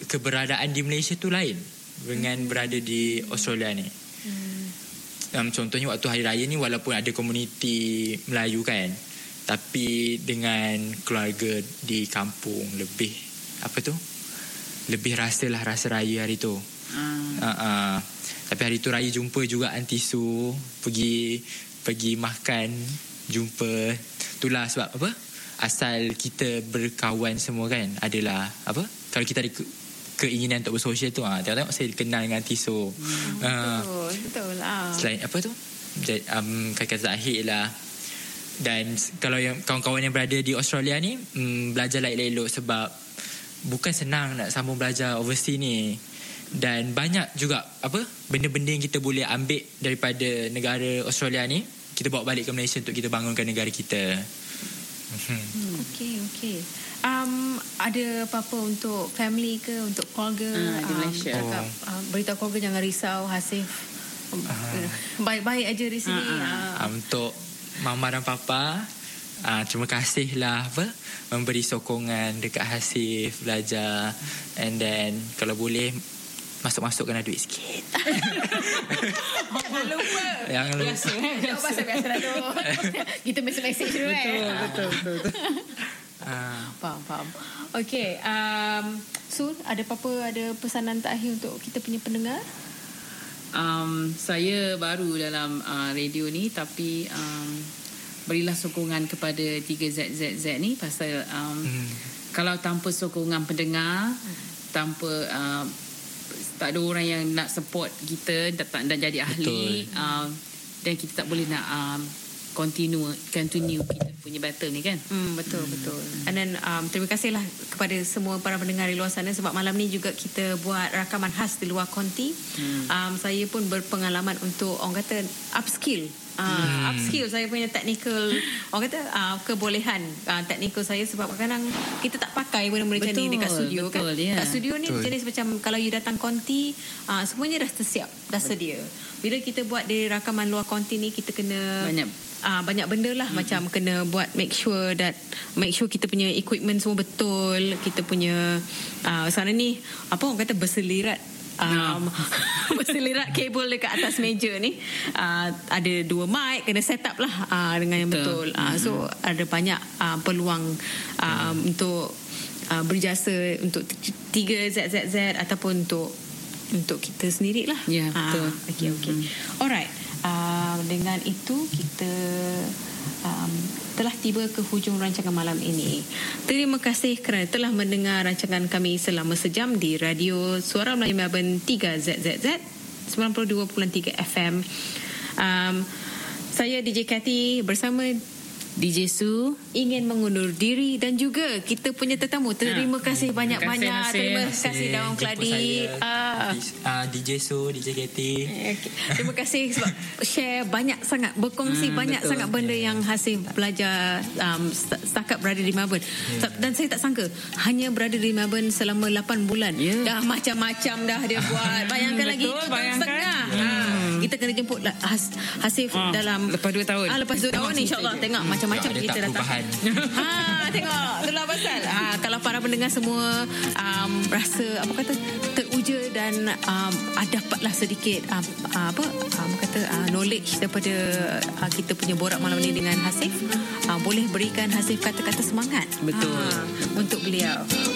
keberadaan di Malaysia tu lain dengan berada di Australia ni. Contohnya waktu Hari Raya ni, walaupun ada komuniti Melayu kan, tapi dengan keluarga di kampung lebih rasalah rasa raya hari tu. Tapi hari tu raya jumpa juga Aunty Su, pergi makan, jumpa. Itulah sebab asal kita berkawan semua kan adalah kalau kita ada keinginan untuk bersosial tu, tengok saya kenal dengan Aunty Su. Betul lah. Selain kakak Zahid lah. Dan kalau yang kawan-kawan yang berada di Australia ni, belajar elok-elok sebab bukan senang nak sambung belajar overseas ni. Dan banyak juga benda-benda yang kita boleh ambil daripada negara Australia ni, kita bawa balik ke Malaysia untuk kita bangunkan negara kita. Okey. Ada apa-apa untuk family ke, untuk keluarga di Malaysia? Beritahu keluarga jangan risau, Hasif baik-baik aja di sini. Untuk mama dan papa, terima kasihlah memberi sokongan dekat Hasif belajar. And then kalau boleh masuk-masukkan duit sikit. Jangan lupa. Biasa dah tu. Kita message dulu. Betul. Faham. Okey, Sul, ada pesanan terakhir untuk kita punya pendengar? Saya baru dalam radio ni, tapi berilah sokongan kepada 3ZZZ ni pasal kalau tanpa sokongan pendengar, tanpa tak ada orang yang nak support kita dan jadi ahli, dan kita tak boleh nak continue kita punya battle ni kan. Betul. And then terima kasihlah kepada semua para pendengar di luar sana, sebab malam ni juga kita buat rakaman khas di luar konti. Saya pun berpengalaman untuk orang kata upskill saya punya technical, orang kata kebolehan technical saya, sebab kadang kita tak pakai benda-benda macam ni dekat studio kan. Kat studio ni jenis macam kalau you datang konti, semuanya dah tersiap, dah sedia. Bila kita buat di rakaman luar konti ni, kita kena banyak benda lah. Macam kena buat make sure kita punya equipment semua betul, kita punya sana ni orang kata berselirat berselirat kabel dekat atas meja ni, ada 2 mic, kena set up lah dengan yang betul. So ada banyak peluang untuk berjasa untuk 3ZZZ ataupun untuk kita sendirilah. Ya, betul. Okay. Alright. Dengan itu kita telah tiba ke hujung rancangan malam ini. Terima kasih kerana telah mendengar rancangan kami selama sejam di Radio Suara Melayu Melbourne 3ZZZ 92.3 FM. Saya DJ Cathy bersama DJ Su ingin mengundur diri, dan juga kita punya tetamu. Terima kasih banyak-banyak. Terima kasih Daun Keladi, DJ Su, DJ Cathy. Terima kasih sebab share banyak sangat, berkongsi banyak sangat benda yang hasil belajar setakat berada di Melbourne. Dan saya tak sangka hanya berada di Melbourne selama 8 bulan. Dah macam-macam dah dia buat. Bayangkan lagi setengah. Kita kena jemput Hasif dalam lepas 2 tahun. Lepas 2 tahun insya-Allah tengok macam-macam kita datang. Tengok itulah pasal. Kalau para pendengar semua rasa teruja dan dapatlah sedikit knowledge daripada kita punya borak malam ni dengan Hasif, boleh berikan Hasif kata-kata semangat. Betul. Untuk beliau.